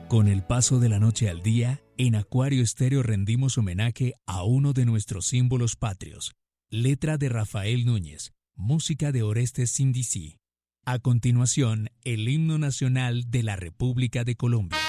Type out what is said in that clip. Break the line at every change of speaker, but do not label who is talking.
Con el paso de la noche al día, en Acuario Estéreo rendimos homenaje a uno de nuestros símbolos patrios. Letra de Rafael Núñez, música de Orestes Sindicí. A continuación, el himno nacional de la República de Colombia.